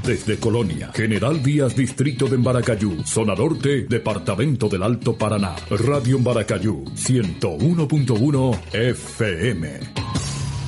Desde Colonia, General Díaz, Distrito de Embaracayú, Zona Norte, Departamento del Alto Paraná. Radio Embaracayú, 101.1 FM.